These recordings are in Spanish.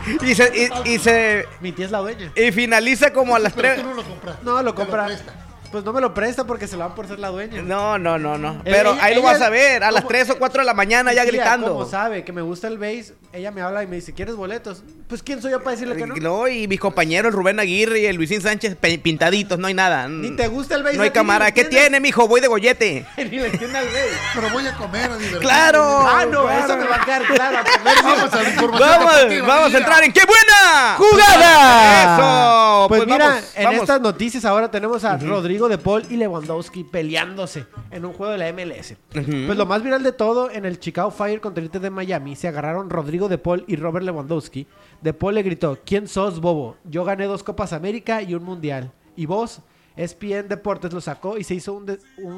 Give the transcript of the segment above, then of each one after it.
Mi tía es la dueña. Y finaliza como a las 3. Tú no lo compras. No, lo Te compra. presta. Pues no me lo presta porque se lo dan por ser la dueña. No. Pero ahí lo vas a ver, a las 3 o 4 de la mañana ya gritando. Como sabe que me gusta el bass, ella me habla y me dice, ¿quieres boletos? Pues ¿quién soy yo para decirle que no? No, y mis compañeros, el Rubén Aguirre y el Luisín Sánchez, pintaditos, no hay nada. Ni te gusta el bass. No hay cámara. ¿Qué tiene, mijo? Voy de gollete. Ni le entiende al bass. Pero voy a comer, a divertirme. ¡Claro! No, claro. eso me va a quedar claro. A comer, Vamos a la información deportiva, Vamos a mira. entrar en ¡qué buena ¡jugada! ¡Eso! Pues mira, vamos. en estas noticias ahora tenemos a Rodrigo de Paul y Lewandowski peleándose en un juego de la MLS. Pues lo más viral de todo, en el Chicago Fire contra el Inter de Miami, se agarraron Rodrigo de Paul y Robert Lewandowski. De Paul le gritó, ¿quién sos, bobo? Yo gané 2 Copas América y un Mundial. ¿Y vos? ESPN Deportes lo sacó y se hizo un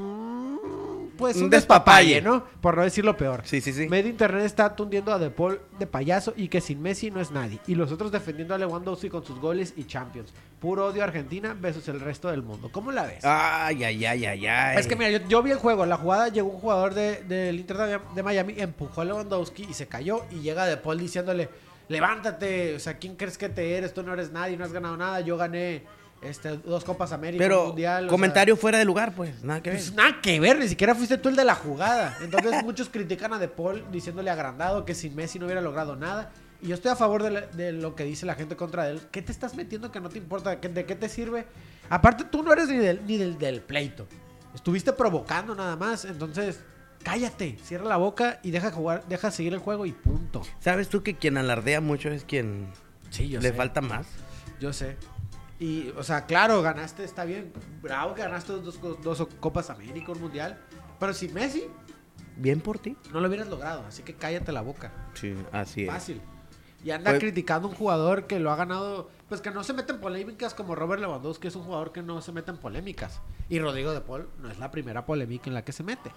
despapalle, ¿no? Por no decir lo peor. Sí. Medio internet está tundiendo a De Paul de payaso y que sin Messi no es nadie. Y los otros defendiendo a Lewandowski con sus goles y Champions. Puro odio a Argentina versus el resto del mundo. ¿Cómo la ves? Ay. Es que mira, yo vi el juego. La jugada llegó un jugador del Inter de Miami, empujó a Lewandowski y se cayó. Y llega De Paul diciéndole, levántate, o sea, ¿quién crees que te eres? Tú no eres nadie, no has ganado nada. Yo gané 2 Copas América, un Pero Mundial. comentario fuera de lugar, pues. Nada que ver. Pues nada que ver, ni siquiera fuiste tú el de la jugada. Entonces muchos critican a De Paul diciéndole agrandado que sin Messi no hubiera logrado nada. Y yo estoy a favor de lo que dice la gente contra él. ¿Qué te estás metiendo que no te importa? ¿De qué te sirve? Aparte, tú no eres ni del pleito. Estuviste provocando nada más. Entonces, cállate, cierra la boca y deja jugar, deja seguir el juego y punto. ¿Sabes tú que quien alardea mucho es quien Sí, le falta más? Yo sé. Y, o sea, claro, ganaste, está bien. Bravo que ganaste 2 Copas América, un Mundial. Pero sin Messi, Bien por ti. no lo hubieras logrado. Así que cállate la boca. Sí, así es. Fácil. Y anda Pues- criticando a un jugador que lo ha ganado, pues que no se mete en polémicas como Robert Lewandowski, que es un jugador que no se mete en polémicas. Y Rodrigo de Paul no es la primera polémica en la que se mete.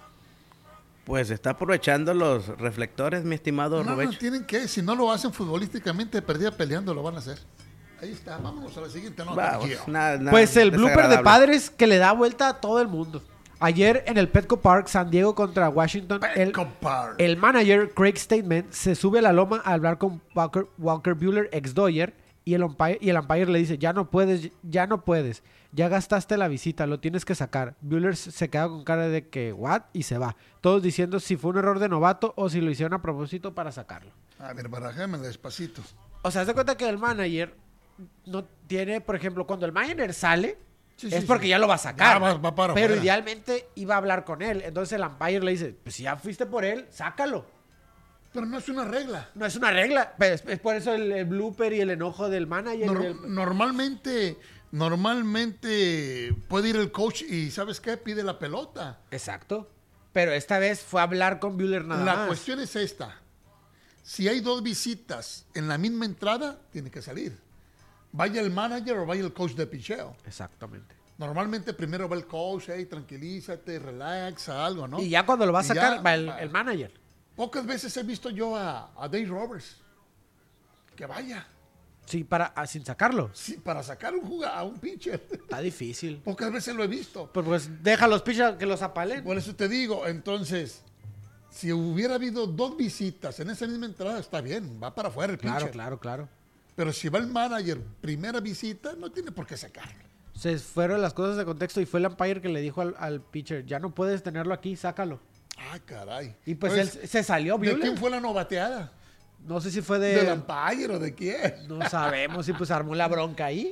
Pues está aprovechando los reflectores, mi estimado No, Rubén. tienen que, si no lo hacen futbolísticamente, perdida peleando, lo van a hacer. Ahí está, vámonos a la siguiente nota. Vamos, Gio. nada Pues el blooper de desagradable. padres que le da vuelta a todo el mundo. Ayer en el Petco Park, San Diego contra Washington, el manager Craig Statement se sube a la loma a hablar con Walker Buehler, ex Dodger, y el umpire le dice, ya no puedes, ya gastaste la visita, lo tienes que sacar. Buehler se queda con cara de que, ¿what? Y se va. Todos diciendo si fue un error de novato o si lo hicieron a propósito para sacarlo. A ver, barajame despacito. O sea, haz de cuenta que el manager no tiene, por ejemplo, cuando el manager sale, Sí, es sí, porque sí. ya lo va a sacar. Ya va para pero afuera. idealmente iba a hablar con él. Entonces el umpire le dice, pues si ya fuiste por él, sácalo. Pero no es una regla. No es una regla. Pero es por eso el blooper y el enojo del manager. Normalmente puede ir el coach y ¿sabes qué? Pide la pelota. Exacto. Pero esta vez fue a hablar con Buehler nada más. La cuestión es esta. Si hay 2 visitas en la misma entrada, tiene que salir. Vaya el manager o vaya el coach de picheo. Exactamente. Normalmente primero va el coach, hey, tranquilízate, relaxa, algo, ¿no? Y ya cuando lo va a Y sacar, ya, va el manager. Pocas veces he visto yo a Dave Roberts que vaya, Sí, sin sacarlo. sí, para sacar a un pitcher. Está difícil. Pocas veces lo he visto. Pues deja a los pitchers que los apalen. Por eso te digo, entonces, si hubiera habido 2 visitas en esa misma entrada, está bien, va para afuera el pitcher. Claro. Pero si va el manager, primera visita, no tiene por qué sacarlo. Se fueron las cosas de contexto y fue el umpire que le dijo al pitcher, ya no puedes tenerlo aquí, sácalo. Ah, caray. Y pues él se salió, ¿De Buehler. quién fue la novateada? No sé si fue ¿Del umpire o de quién? No sabemos si pues armó la bronca ahí.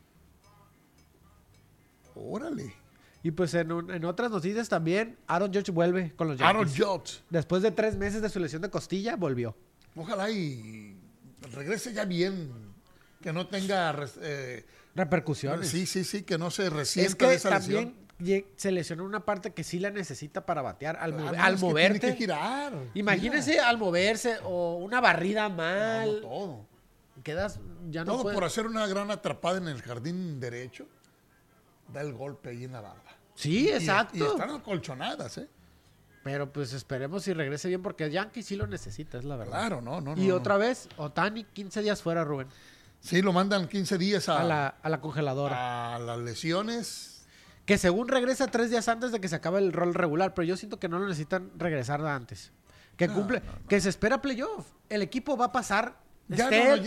Órale. Y pues en otras noticias también, Aaron Judge vuelve con los Yankees. Aaron Judge. Después de 3 meses de su lesión de costilla, volvió. Ojalá y regrese ya bien. Que no tenga... Repercusiones. sí, que no se Es resienta de que esa también lesión. se lesionó en una parte que sí la necesita para batear. Al Es que moverte. tiene que girar. Imagínense al moverse o una barrida mal. No, todo. Quedas, ya no Todo puedes. por hacer una gran atrapada en el jardín derecho. Da el golpe ahí en la barba. Sí, exacto. Y están acolchonadas, ¿eh? Pero pues esperemos si regrese bien porque Yankee sí lo necesita, es la verdad. Claro, no. Y otra vez, Ohtani, 15 días fuera, Rubén. Sí, lo mandan 15 días A la congeladora. a las lesiones. Que según regresa 3 días antes de que se acabe el rol regular, pero yo siento que no lo necesitan regresar antes. Que se espera playoff. El equipo va a pasar. Ya esté no,